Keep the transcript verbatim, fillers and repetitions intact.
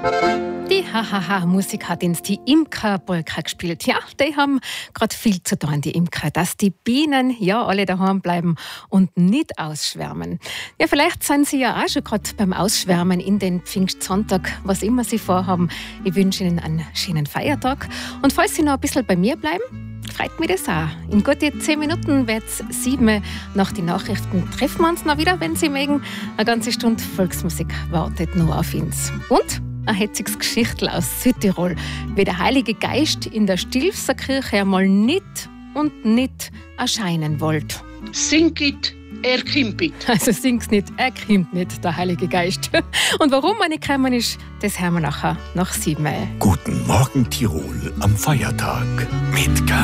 Die Hahaha-Musik hat uns die Imkerpolka gespielt. Ja, die haben gerade viel zu tun, die Imker, dass die Bienen ja alle daheim bleiben und nicht ausschwärmen. Ja, vielleicht sind Sie ja auch schon gerade beim Ausschwärmen in den Pfingstsonntag, was immer Sie vorhaben. Ich wünsche Ihnen einen schönen Feiertag. Und falls Sie noch ein bisschen bei mir bleiben, freut mich das auch. In gute zehn Minuten wird es sieben nach den Nachrichten. Treffen wir uns noch wieder, wenn Sie mögen. Eine ganze Stunde Volksmusik wartet nur auf uns. Und ein hetziges Geschichtel aus Südtirol, wie der Heilige Geist in der Stilfser Kirche einmal nicht und nicht erscheinen wollte. Singit, er kimpit. Also sing's nicht, er kommt nicht, der Heilige Geist. Und warum er nicht gekommen ist, das hören wir nachher nach sieben. Guten Morgen Tirol am Feiertag mit